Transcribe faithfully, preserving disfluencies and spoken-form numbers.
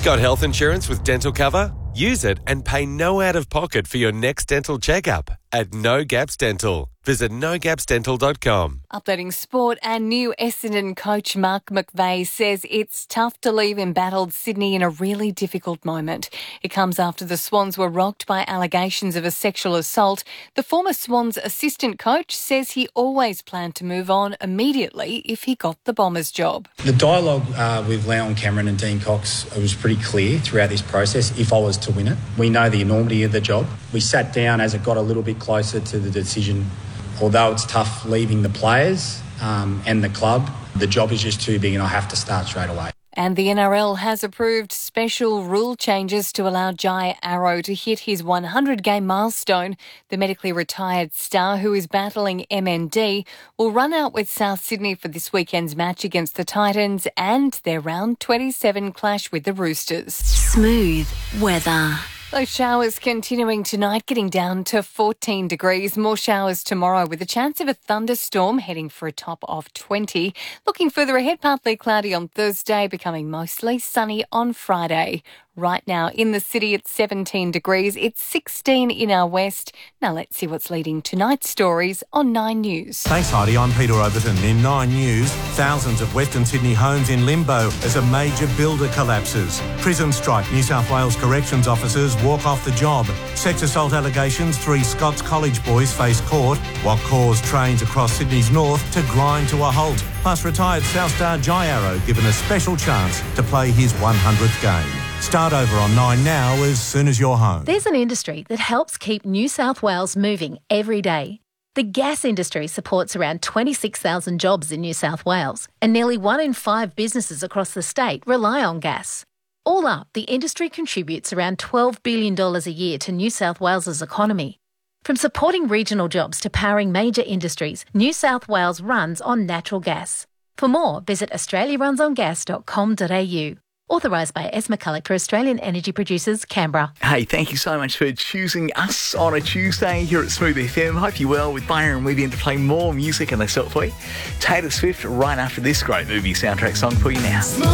Got health insurance with dental cover? Use it and pay no out-of-pocket for your next dental checkup at No Gaps Dental. Visit no gaps dental dot com. Updating sport, and new Essendon coach Mark McVeigh says it's tough to leave embattled Sydney in a really difficult moment. It comes after the Swans were rocked by allegations of a sexual assault. The former Swans assistant coach says he always planned to move on immediately if he got the Bombers job. The dialogue uh, with Leon Cameron and Dean Cox was pretty clear throughout this process if I was to win it. We know the enormity of the job. We sat down as it got a little bit closer to the decision. Although it's tough leaving the players um, and the club, the job is just too big and I have to start straight away. And the N R L has approved special rule changes to allow Jai Arrow to hit his one hundred game milestone. The medically retired star, who is battling M N D, will run out with South Sydney for this weekend's match against the Titans and their round twenty-seven clash with the Roosters. Smooth weather. Those showers continuing tonight, getting down to fourteen degrees. More showers tomorrow with a chance of a thunderstorm, heading for a top of twenty. Looking further ahead, partly cloudy on Thursday, becoming mostly sunny on Friday. Right now in the city it's seventeen degrees. It's sixteen in our west. Now let's see what's leading tonight's stories on Nine News. Thanks, Heidi. I'm Peter Overton. In Nine News, thousands of Western Sydney homes in limbo as a major builder collapses. Prison strike. New South Wales corrections officers walk off the job. Sex assault allegations. Three Scots College boys face court. What caused trains across Sydney's north to grind to a halt. Plus, retired South Star Jai Arrow given a special chance to play his one hundredth game. Start over on Nine now as soon as you're home. There's an industry that helps keep New South Wales moving every day. The gas industry supports around twenty-six thousand jobs in New South Wales, and nearly one in five businesses across the state rely on gas. All up, the industry contributes around twelve billion dollars a year to New South Wales's economy. From supporting regional jobs to powering major industries, New South Wales runs on natural gas. For more, visit australia runs on gas dot com dot a u. Authorised by S. McCulloch for Australian Energy Producers, Canberra. Hey, thank you so much for choosing us on a Tuesday here at Smooth F M. Hope you're well. With Byron, we're going to play more music and they sell it for you. Taylor Swift right after this great movie soundtrack song for you now.